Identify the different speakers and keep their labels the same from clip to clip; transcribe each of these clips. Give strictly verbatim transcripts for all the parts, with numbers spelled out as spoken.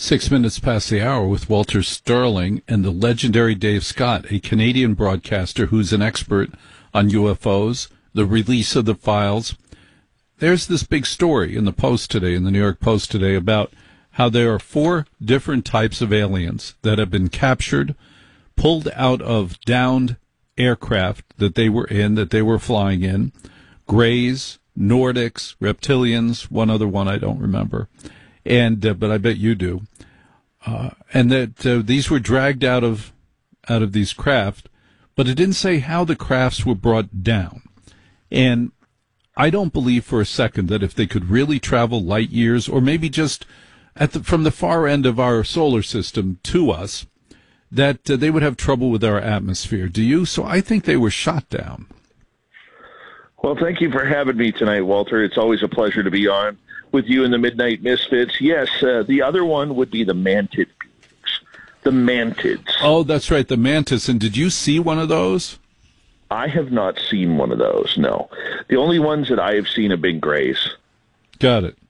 Speaker 1: Six minutes past the hour with Walter Sterling and the legendary Dave Scott, a Canadian broadcaster who's an expert on U F Os, the release of the files. There's this big story in the Post today, in the New York Post today, about how there are four different types of aliens that have been captured, pulled out of downed aircraft that they were in, that they were flying in. Greys, Nordics, reptilians, one other one I don't remember. And uh, but I bet you do, uh, and that uh, these were dragged out of out of these craft, but it didn't say how the crafts were brought down. And I don't believe for a second that if they could really travel light years, or maybe just at the, from the far end of our solar system to us, that uh, they would have trouble with our atmosphere. Do you? So I think they were shot down.
Speaker 2: Well, thank you for having me tonight, Walter. It's always a pleasure to be on with you and the Midnight Misfits. Yes, uh, the other one would be the mantid beings. The mantids.
Speaker 1: Oh, that's right, the mantis. And did you see one of those?
Speaker 2: I have not seen one of those, no. The only ones that I have seen have been greys.
Speaker 1: Got it.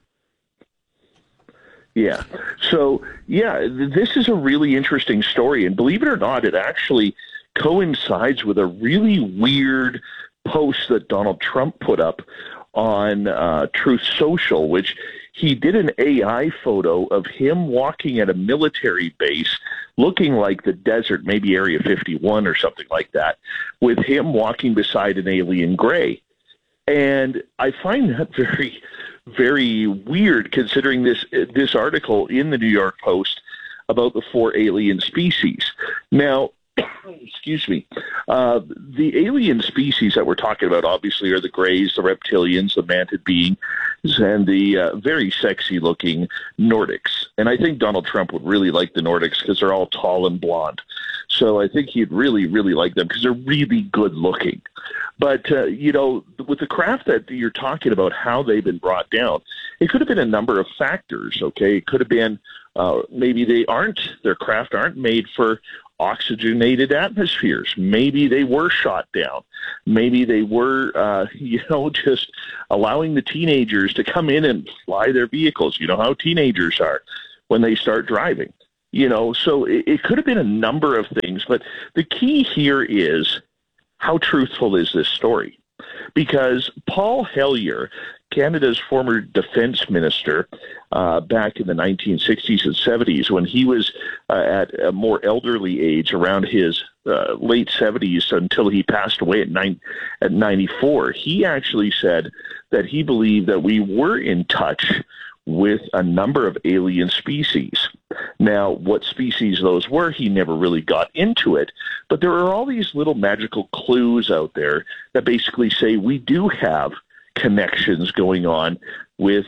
Speaker 2: Yeah. So, yeah, th- this is a really interesting story. And believe it or not, it actually coincides with a really weird post that Donald Trump put up on uh, Truth Social, which he did an A I photo of him walking at a military base looking like the desert, maybe Area fifty-one or something like that, with him walking beside an alien gray. And I find that very, very weird, considering this this article in the New York Post about the four alien species. Now, excuse me, uh, the alien species that we're talking about obviously are the greys, the reptilians, the mantid beings, and the uh, very sexy-looking Nordics. And I think Donald Trump would really like the Nordics because they're all tall and blonde. So I think he'd really, really like them because they're really good-looking. But, uh, you know, with the craft that you're talking about, how they've been brought down, it could have been a number of factors, okay? It could have been uh, maybe they aren't, their craft aren't made for oxygenated atmospheres. Maybe they were shot down. Maybe they were, uh, you know, just allowing the teenagers to come in and fly their vehicles. You know how teenagers are when they start driving. You know, so it, it could have been a number of things. But the key here is, how truthful is this story? Because Paul Hellyer, Canada's former defense minister, uh, back in the nineteen sixties and seventies, when he was uh, at a more elderly age, around his uh, late seventies until he passed away at, nine, at ninety-four, he actually said that he believed that we were in touch with a number of alien species. Now, what species those were, he never really got into it, but there are all these little magical clues out there that basically say we do have connections going on with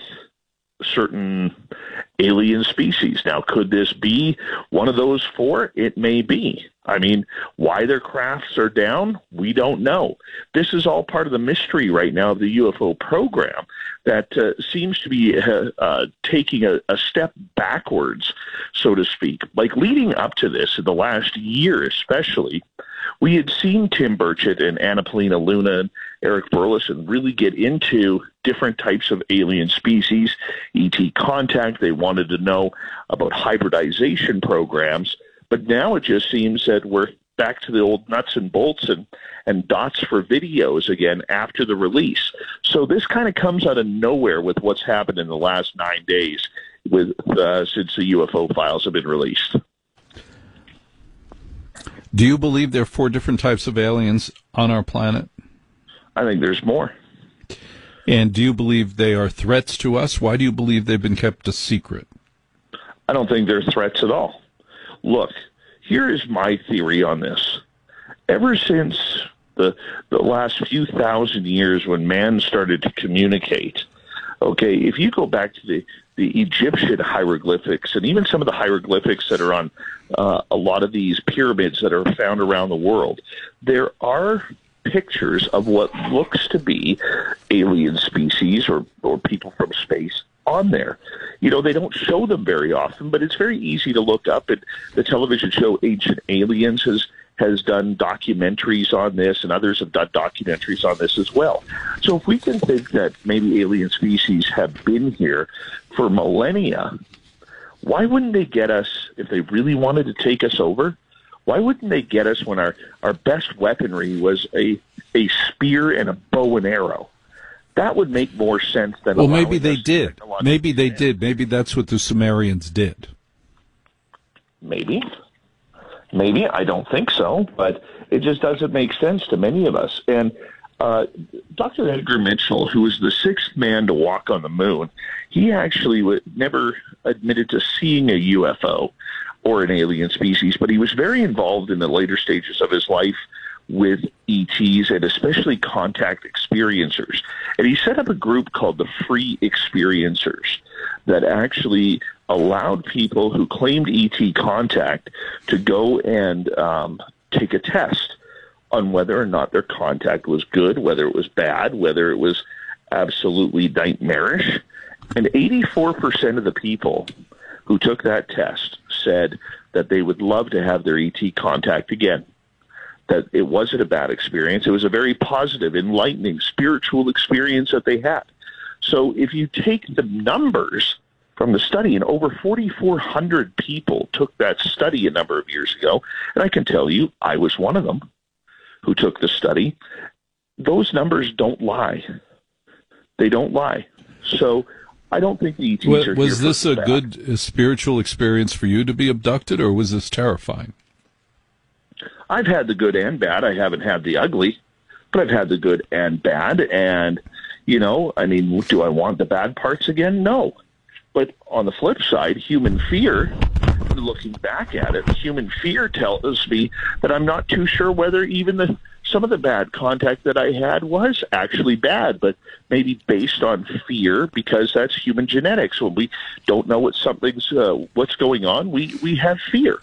Speaker 2: certain alien species. Now, could this be one of those four? It may be. I mean, why their crafts are down, we don't know. This is all part of the mystery right now of the U F O program that uh, seems to be uh, uh, taking a, a step backwards, so to speak. Like leading up to this, in the last year especially, we had seen Tim Burchett and Anna Paulina Luna and Eric Burleson really get into different types of alien species, E T contact. They wanted to know about hybridization programs. But now it just seems that we're back to the old nuts and bolts and, and dots for videos again after the release. So this kind of comes out of nowhere with what's happened in the last nine days with uh, since the U F O files have been released.
Speaker 1: Do you believe there are four different types of aliens on our planet?
Speaker 2: I think there's more.
Speaker 1: And do you believe they are threats to us? Why do you believe they've been kept a secret?
Speaker 2: I don't think they're threats at all. Look, here is my theory on this. Ever since the the last few thousand years when man started to communicate, okay, if you go back to the, the Egyptian hieroglyphics and even some of the hieroglyphics that are on uh, a lot of these pyramids that are found around the world, there are pictures of what looks to be alien species or, or people from space on there. You know, they don't show them very often, but it's very easy to look up. And the television show Ancient Aliens has, has done documentaries on this, and others have done documentaries on this as well. So if we can think that maybe alien species have been here for millennia, Why wouldn't they get us, if they really wanted to take us over, why wouldn't they get us when our, our best weaponry was a, a spear and a bow and arrow? That would make more sense than...
Speaker 1: Well, maybe they did. Maybe they did. Maybe that's what the Sumerians did.
Speaker 2: Maybe. Maybe. I don't think so, but it just doesn't make sense to many of us. And uh, Doctor Edgar Mitchell, who was the sixth man to walk on the moon, he actually w- never admitted to seeing a U F O or an alien species, but he was very involved in the later stages of his life with E Ts and especially contact experiencers. And he set up a group called the Free Experiencers that actually allowed people who claimed E T contact to go and um, take a test on whether or not their contact was good, whether it was bad, whether it was absolutely nightmarish. And eighty-four percent of the people who took that test said that they would love to have their E T contact again, that it wasn't a bad experience. It was a very positive, enlightening, spiritual experience that they had. So if you take the numbers from the study, and over forty-four hundred people took that study a number of years ago, and I can tell you, I was one of them who took the study, those numbers don't lie. They don't lie. So I don't think the E Ts
Speaker 1: was,
Speaker 2: are
Speaker 1: was
Speaker 2: here
Speaker 1: this
Speaker 2: for
Speaker 1: a
Speaker 2: that.
Speaker 1: good uh, spiritual experience for you to be abducted, or was this terrifying?
Speaker 2: I've had the good and bad. I haven't had the ugly, but I've had the good and bad. And, you know, I mean, do I want the bad parts again? No. But on the flip side, human fear, looking back at it, human fear tells me that I'm not too sure whether even the some of the bad contact that I had was actually bad, but maybe based on fear, because that's human genetics. When we don't know what something's uh, what's going on, we, we have fear.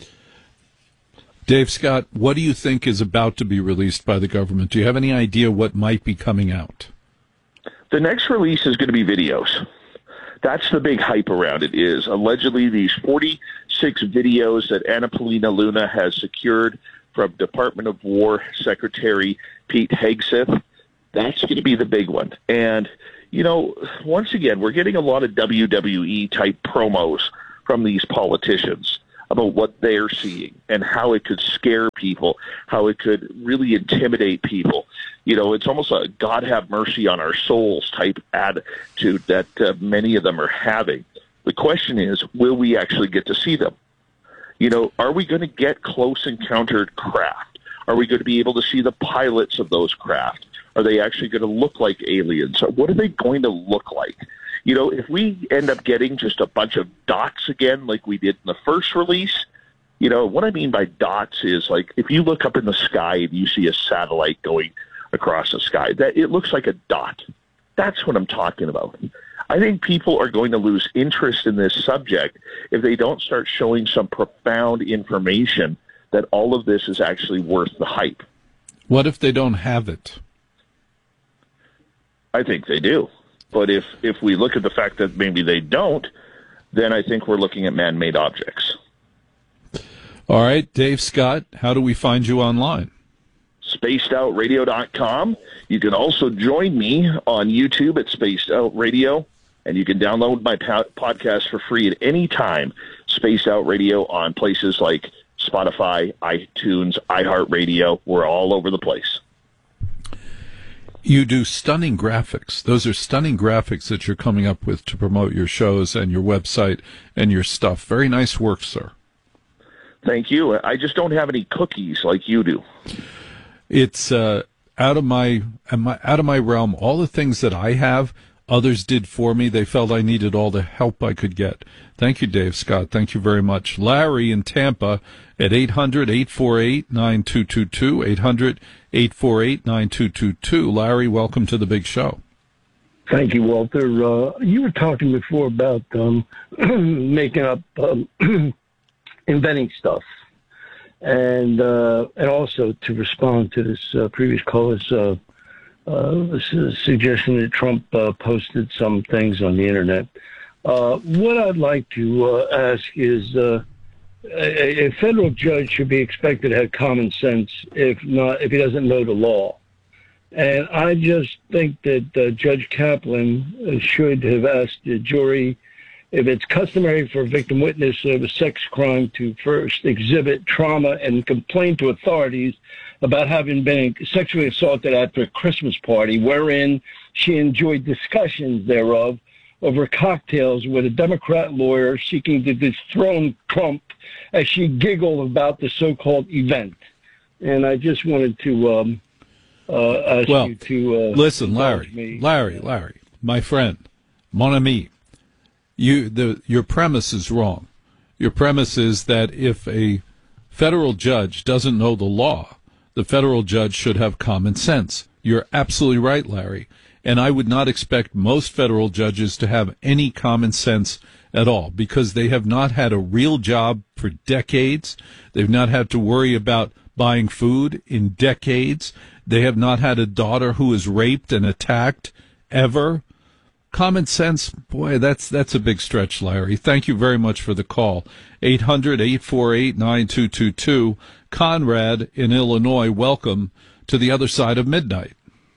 Speaker 1: Dave Scott, what do you think is about to be released by the government? Do you have any idea what might be coming out?
Speaker 2: The next release is going to be videos. That's the big hype around it, is allegedly these forty-six videos that Anna Paulina Luna has secured from Department of War Secretary Pete Hegseth. That's going to be the big one. And, you know, once again, we're getting a lot of W W E-type promos from these politicians about what they're seeing and how it could scare people, how it could really intimidate people. You know, it's almost a God have mercy on our souls type attitude that uh, many of them are having. The question is, will we actually get to see them? You know, are we going to get close encountered craft? Are we going to be able to see the pilots of those craft? Are they actually going to look like aliens? What are they going to look like? You know, if we end up getting just a bunch of dots again, like we did in the first release, you know, what I mean by dots is like if you look up in the sky and you see a satellite going across the sky, that it looks like a dot. That's what I'm talking about. I think people are going to lose interest in this subject if they don't start showing some profound information that all of this is actually worth the hype.
Speaker 1: What if they don't have it?
Speaker 2: I think they do. But if, if we look at the fact that maybe they don't, then I think we're looking at man-made objects.
Speaker 1: All right, Dave Scott, how do we find you online?
Speaker 2: spaced out radio dot com. You can also join me on YouTube at Spaced Out Radio, and you can download my po- podcast for free at any time. Spaced Out Radio on places like Spotify, iTunes, iHeartRadio. We're all over the place.
Speaker 1: You do stunning graphics. Those are stunning graphics that you're coming up with to promote your shows and your website and your stuff. Very nice work, sir.
Speaker 2: Thank you. I just don't have any cookies like you do.
Speaker 1: It's uh, out of my out of my realm. All the things that I have, others did for me. They felt I needed all the help I could get. Thank you, Dave Scott. Thank you very much. Larry in Tampa at eight hundred, eight four eight, nine two two two, eight hundred, eight four eight, nine two two two. Larry, welcome to the big show.
Speaker 3: Thank you, Walter. Uh, you were talking before about um, making up, um, inventing stuff. And uh, and also to respond to this uh, previous caller's uh, uh, suggestion that Trump uh, posted some things on the internet. Uh, what I'd like to uh, ask is uh, a, a federal judge should be expected to have common sense if not if he doesn't know the law. And I just think that uh, Judge Kaplan should have asked the jury if it's customary for a victim witness of a sex crime to first exhibit trauma and complain to authorities about having been sexually assaulted at a Christmas party, wherein she enjoyed discussions thereof over cocktails with a Democrat lawyer seeking to dethrone Trump as she giggled about the so-called event. And I just wanted to um, uh, ask
Speaker 1: well,
Speaker 3: you to... Uh,
Speaker 1: listen, Larry,
Speaker 3: me.
Speaker 1: Larry, Larry, my friend, mon ami, you, the, your premise is wrong. Your premise is that if a federal judge doesn't know the law, the federal judge should have common sense. You're absolutely right, Larry. And I would not expect most federal judges to have any common sense at all, because they have not had a real job for decades. They've not had to worry about buying food in decades. They have not had a daughter who is raped and attacked ever. Common sense, boy, that's that's a big stretch, Larry. Thank you very much for the call. eight hundred, eight four eight, nine two two two. Conrad in Illinois, welcome to the other side of midnight.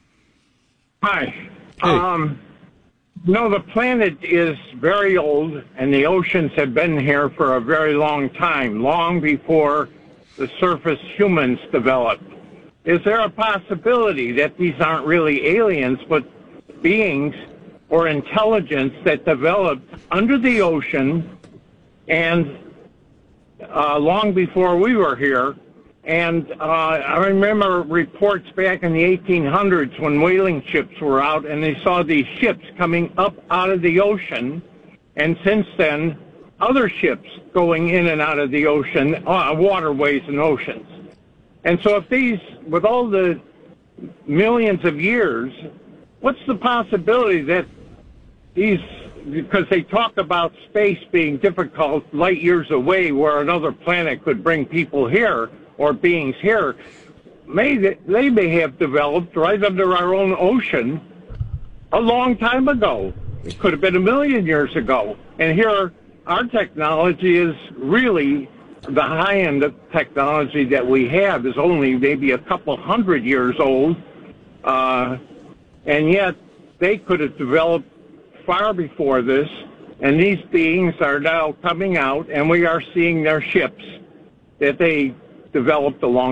Speaker 4: Hi.
Speaker 1: Hey.
Speaker 4: Um, no, the planet is very old, and the oceans have been here for a very long time, long before the surface humans developed. Is there a possibility that these aren't really aliens, but beings or intelligence that developed under the ocean and uh, long before we were here? And uh, I remember reports back in the eighteen hundreds when whaling ships were out, and they saw these ships coming up out of the ocean, and since then, other ships going in and out of the ocean, uh, waterways and oceans. And so if these, with all the millions of years, what's the possibility that these, because they talk about space being difficult, light years away, where another planet could bring people here, or beings here, may they, they may have developed right under our own ocean a long time ago. It could have been a million years ago. And here, our technology is really, the high end of technology that we have is only maybe a couple hundred years old. Uh, and yet, they could have developed far before this. And these beings are now coming out, and we are seeing their ships that they developed along